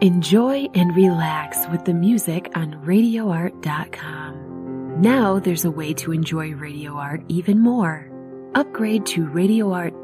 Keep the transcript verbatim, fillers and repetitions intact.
Enjoy and relax with the music on radio art dot com. Now there's a way to enjoy Radio Art even more. Upgrade to Radio Art